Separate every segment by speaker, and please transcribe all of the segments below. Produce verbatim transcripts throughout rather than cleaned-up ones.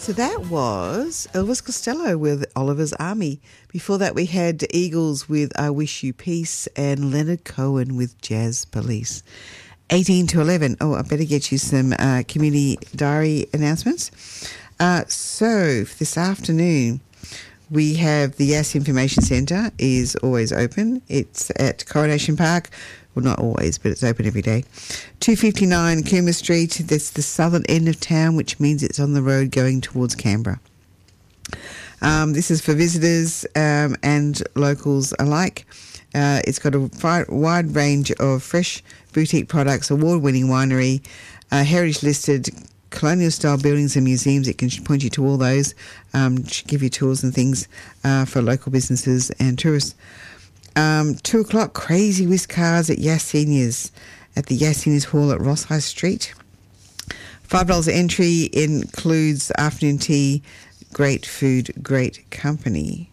Speaker 1: So that was Elvis Costello with Oliver's Army. Before that, we had Eagles with I Wish You Peace and Leonard Cohen with Jazz Police. eighteen to eleven. Oh, I better get you some uh, community diary announcements. Uh, so this afternoon, we have the Yass Information Centre is always open. It's at Coronation Park. Well, not always, but it's open every day. two fifty-nine Cooma Street. That's the southern end of town, which means it's on the road going towards Canberra. Um, this is for visitors um, and locals alike. Uh, it's got a fi- wide range of fresh boutique products, award-winning winery, uh, heritage-listed colonial-style buildings and museums. It can point you to all those, um, give you tours and things uh, for local businesses and tourists. Um, two o'clock, Crazy Whiz Cars at Yass Seniors at the Yass Seniors Hall at Ross High Street. five dollars entry includes afternoon tea, great food, great company.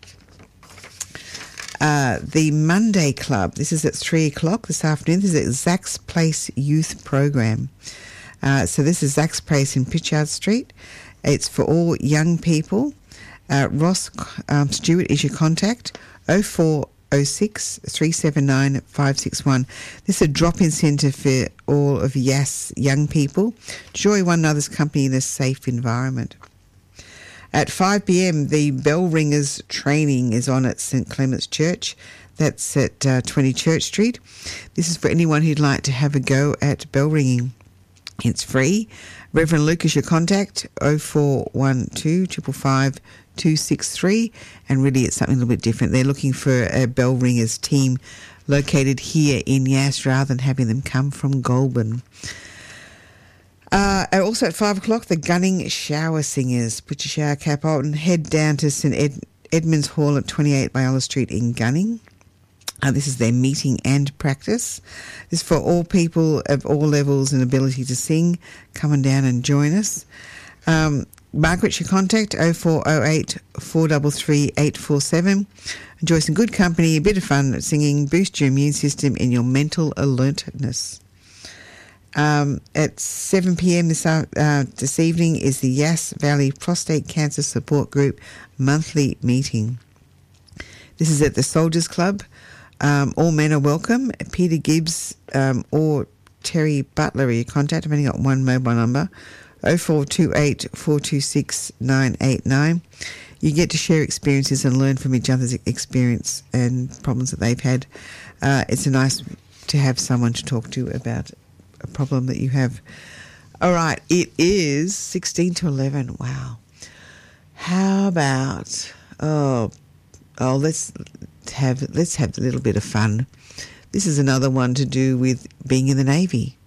Speaker 1: Uh, the Monday Club, this is at three o'clock this afternoon. This is at Zach's Place Youth Program. Uh, so this is Zach's Place in Pritchard Street. It's for all young people. Uh, Ross um, Stewart is your contact, oh four oh six, three seven nine, five six one. This is a drop-in centre for all of Yass young people. Enjoy one another's company in a safe environment. At five p.m, the Bell Ringers training is on at St Clement's Church. That's at uh, twenty Church Street. This is for anyone who'd like to have a go at bell ringing. It's free. Reverend Luke is your contact, oh four one two, five five five, two six three, and really it's something a little bit different. They're looking for a bell ringers team located here in Yass rather than having them come from Goulburn. Uh, also at five o'clock, the Gunning Shower Singers. Put your shower cap on and head down to St Ed- Edmunds Hall at twenty-eight Viola Street in Gunning. Uh, this is their meeting and practice. This is for all people of all levels and ability to sing. Come on down and join us. Um, Margaret's your contact, oh four oh eight, four three three, eight four seven. Enjoy some good company, a bit of fun singing, boost your immune system and your mental alertness. Um, at seven p.m. this, uh, this evening is the Yass Valley Prostate Cancer Support Group monthly meeting. This is at the Soldiers Club. Um, all men are welcome. Peter Gibbs um, or Terry Butler are your contact. I've only got one mobile number, oh four two eight, four two six, nine eight nine. You get to share experiences and learn from each other's experience and problems that they've had. Uh, it's a nice to have someone to talk to about a problem that you have. All right, it is sixteen to eleven. Wow. How about, oh, oh, let's have let's have a little bit of fun. This is another one to do with being in the Navy.